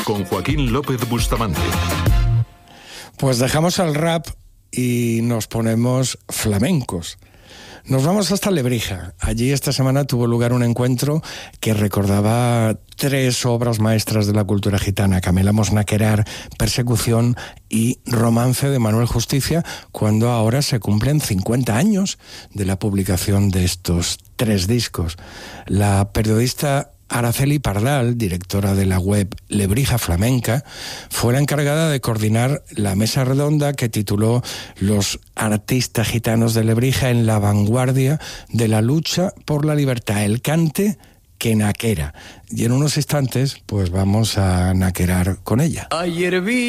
con Joaquín López Bustamante. Pues dejamos el rap y nos ponemos flamencos. Nos vamos hasta Lebrija. Allí esta semana tuvo lugar un encuentro que recordaba 3 obras maestras de la cultura gitana: Camelamos Naquerar, Persecución y Romance de Manuel Justicia, cuando ahora se cumplen 50 años de la publicación de estos 3 discos. La periodista Araceli Pardal, directora de la web Lebrija Flamenca, fue la encargada de coordinar la mesa redonda que tituló Los artistas gitanos de Lebrija en la vanguardia de la lucha por la libertad, el cante que naquera. Y en unos instantes, pues vamos a naquerar con ella. Ayer vi